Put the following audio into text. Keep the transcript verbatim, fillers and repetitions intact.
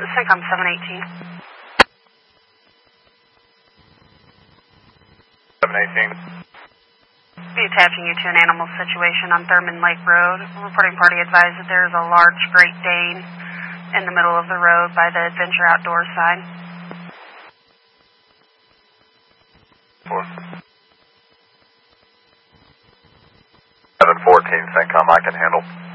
Syncom seven eighteen. seven eighteen. Be attaching you to an animal situation on Thurman Lake Road. Reporting party advised that there is a large Great Dane in the middle of the road by the Adventure Outdoors sign. Four. seven fourteen, Syncom, I can handle.